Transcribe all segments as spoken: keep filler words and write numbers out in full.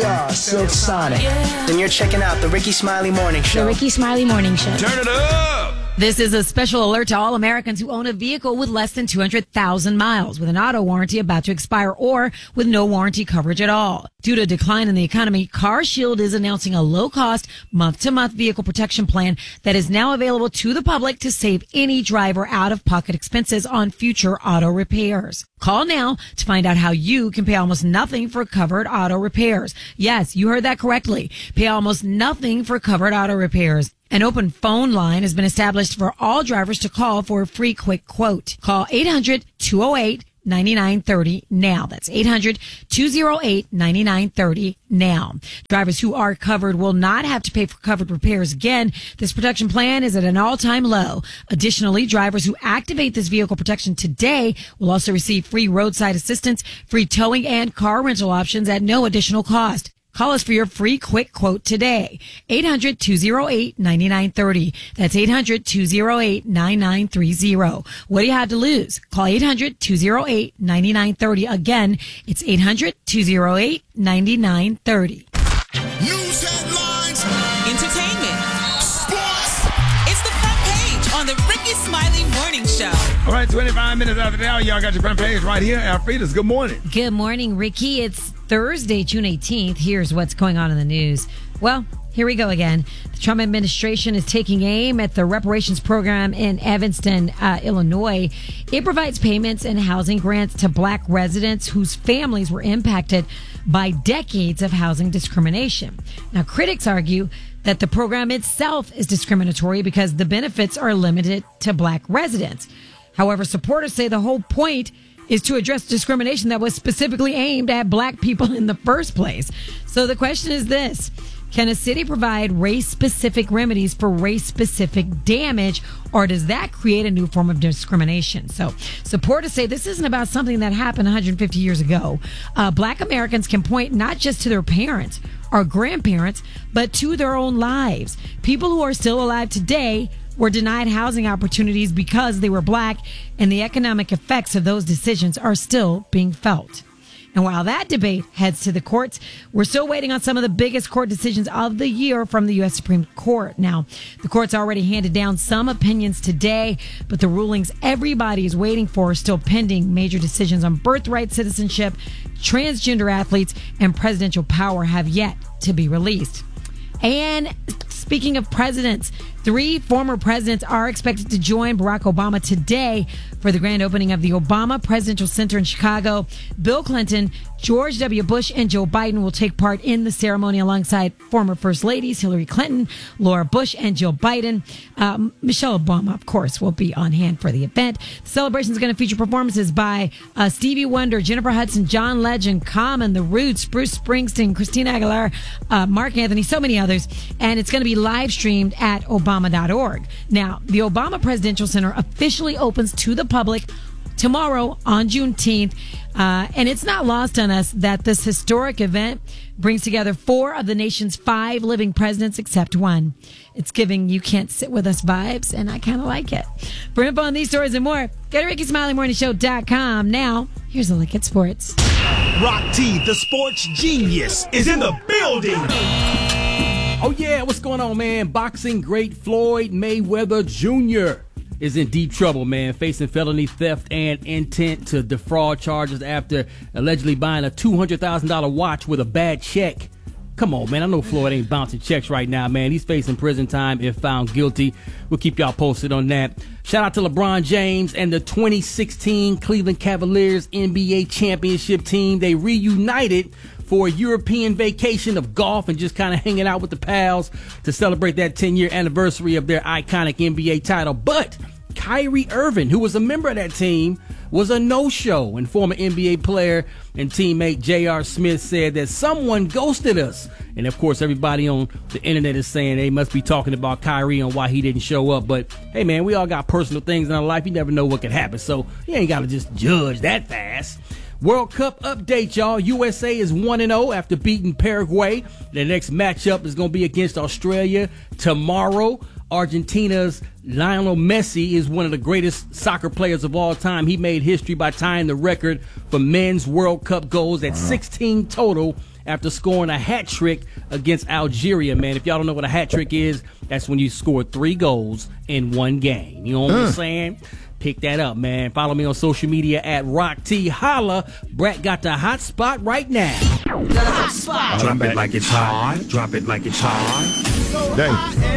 we are Silk Sonic. Yeah. Then you're checking out the Ricky Smiley Morning Show. The Ricky Smiley Morning Show. Turn it up! This is a special alert to all Americans who own a vehicle with less than two hundred thousand miles, with an auto warranty about to expire, or with no warranty coverage at all. Due to a decline in the economy, CarShield is announcing a low-cost, month-to-month vehicle protection plan that is now available to the public to save any driver out-of-pocket expenses on future auto repairs. Call now to find out how you can pay almost nothing for covered auto repairs. Yes, you heard that correctly. Pay almost nothing for covered auto repairs. An open phone line has been established for all drivers to call for a free quick quote. Call eight hundred, two oh eight, nine nine three oh now. That's eight hundred, two oh eight, nine nine three oh now. Drivers who are covered will not have to pay for covered repairs again. This protection plan is at an all-time low. Additionally, drivers who activate this vehicle protection today will also receive free roadside assistance, free towing, and car rental options at no additional cost. Call us for your free quick quote today. eight hundred, two oh eight, nine nine three oh. That's eight hundred, two oh eight, nine nine three oh. What do you have to lose? Call eight hundred, two oh eight, nine nine three oh. Again, it's eight hundred, two oh eight, nine nine three oh. News headlines. Entertainment. Sports. It's the front page on the Ricky Smiley Morning Show. All right, twenty-five minutes after the hour, y'all got your front page right here. Alfreda's, good morning. Good morning, Ricky. It's Thursday, June eighteenth. Here's what's going on in the news. Well, here we go again. The Trump administration is taking aim at the reparations program in Evanston, uh, Illinois. It provides payments and housing grants to black residents whose families were impacted by decades of housing discrimination. Now, critics argue that the program itself is discriminatory because the benefits are limited to black residents. However, supporters say the whole point is to address discrimination that was specifically aimed at black people in the first place. So the question is this: can a city provide race-specific remedies for race-specific damage, or does that create a new form of discrimination? So supporters say this isn't about something that happened one hundred fifty years ago. Uh, black Americans can point not just to their parents or grandparents, but to their own lives. People who are still alive today were denied housing opportunities because they were black, and the economic effects of those decisions are still being felt. And while that debate heads to the courts, we're still waiting on some of the biggest court decisions of the year from the U S Supreme Court. Now, the court's already handed down some opinions today, but the rulings everybody is waiting for are still pending. Major decisions on birthright citizenship, transgender athletes, and presidential power have yet to be released. And speaking of presidents, three former presidents are expected to join Barack Obama today for the grand opening of the Obama Presidential Center in Chicago. Bill Clinton, George W. Bush, and Joe Biden will take part in the ceremony alongside former First Ladies Hillary Clinton, Laura Bush, and Jill Biden. Um, Michelle Obama, of course, will be on hand for the event. The celebration is going to feature performances by uh, Stevie Wonder, Jennifer Hudson, John Legend, Common, The Roots, Bruce Springsteen, Christina Aguilera, uh, Mark Anthony, so many others. And it's going to be live streamed at Obama dot org. Now, the Obama Presidential Center officially opens to the public tomorrow on Juneteenth. Uh, and it's not lost on us that this historic event brings together four of the nation's five living presidents except one. It's giving You Can't Sit With Us vibes, and I kind of like it. For info on these stories and more, go to Ricky Smiley Morning Show dot com. Now, here's a look at sports. Rock T, the sports genius, is in the building. Oh, yeah, what's going on, man? Boxing great Floyd Mayweather Junior is in deep trouble, man, facing felony theft and intent to defraud charges after allegedly buying a two hundred thousand dollars watch with a bad check. Come on, man. I know Floyd ain't bouncing checks right now, man. He's facing prison time if found guilty. We'll keep y'all posted on that. Shout out to LeBron James and the twenty sixteen Cleveland Cavaliers N B A championship team. They reunited for a European vacation of golf and just kind of hanging out with the pals to celebrate that ten-year anniversary of their iconic N B A title. But Kyrie Irving, who was a member of that team, was a no-show, and former N B A player and teammate J R. Smith said that someone ghosted us. And, of course, everybody on the internet is saying they must be talking about Kyrie and why he didn't show up. But, hey, man, we all got personal things in our life. You never know what could happen, so you ain't got to just judge that fast. World Cup update, y'all. U S A is one and oh after beating Paraguay. The next matchup is going to be against Australia tomorrow. Argentina's Lionel Messi is one of the greatest soccer players of all time. He made history by tying the record for men's World Cup goals at sixteen total after scoring a hat trick against Algeria, man. If y'all don't know what a hat trick is, that's when you score three goals in one game. You know what uh. I'm saying? Pick that up, man. Follow me on social media at Rock T. Holla. Brett got the hot spot right now. The hot spot. Drop it like it's hot. Drop it like it's hot. Dang.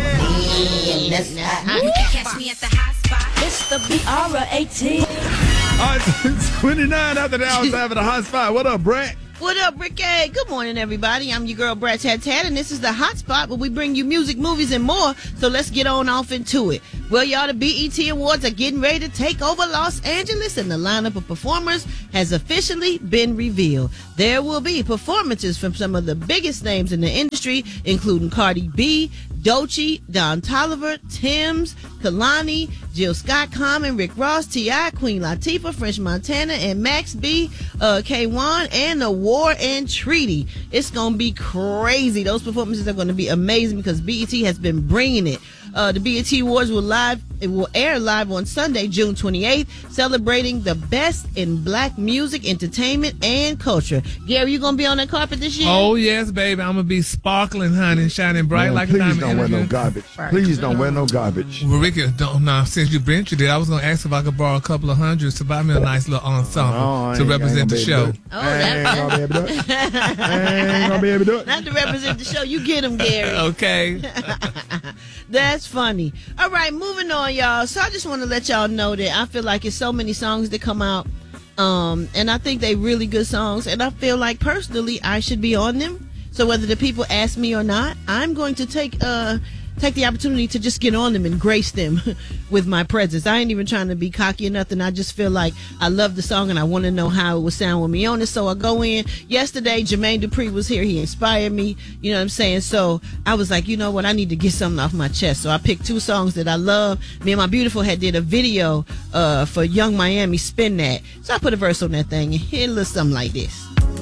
You can catch me at the hot spot. It's the B R eighteen. All right, twenty-nine after the hour, time for the hot spot. What up, Brett? What up, Ricky? Good morning, everybody. I'm your girl, Brad Tat Tat, and this is the Hot Spot where we bring you music, movies, and more. So let's get on off into it. Well, y'all, the B E T Awards are getting ready to take over Los Angeles, and the lineup of performers has officially been revealed. There will be performances from some of the biggest names in the industry, including Cardi B, Doechii, Don Toliver, Tim's, Kalani, Jill Scott, Common, Rick Ross, T I, Queen Latifah, French Montana, and Max B, uh, K one, and the War and Treaty. It's going to be crazy. Those performances are going to be amazing because B E T has been bringing it. Uh, the B E T Awards will live. It will air live on Sunday, June twenty-eighth, celebrating the best in black music, entertainment, and culture. Gary, you gonna be on that carpet this year? Oh yes, baby. I'm gonna be sparkling, honey, shining bright Man, like please a diamond. don't wear no energy. garbage. Please don't wear no garbage. Well, Ricky, don't nah, since you mentioned it, I was gonna ask if I could borrow a couple of hundreds to buy me a nice little ensemble Oh, I to ain't- I represent ain't the gonna be show. able to do it. Oh, I ain't that- gonna be able to do it. I ain't gonna be able to do it. Not to represent the show. You get him, Gary. Okay. That's funny. All right, moving on, y'all. So I just want to let y'all know that I feel like it's so many songs that come out, um, and I think they really good songs, and I feel like personally I should be on them. So whether the people ask me or not, I'm going to take uh take the opportunity to just get on them and grace them with my presence. I ain't even trying to be cocky or nothing. I just feel like I love the song and I want to know how it would sound with me on it. So I go in. Yesterday, Jermaine Dupri was here. He inspired me. You know what I'm saying? So I was like, you know what? I need to get something off my chest. So I picked two songs that I love. Me and my beautiful had did a video uh, for Young Miami, Spin That. So I put a verse on that thing and it looks something like this.